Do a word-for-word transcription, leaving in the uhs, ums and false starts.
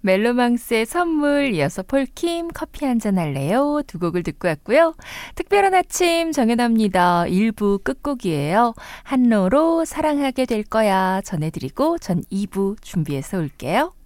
멜로망스의 선물, 이어서 폴킴 커피 한잔 할래요? 두 곡을 듣고 왔고요. 특별한 아침 정연아입니다. 일 부 끝곡이에요. 한로로 사랑하게 될 거야 전해드리고 전 이 부 준비해서 올게요.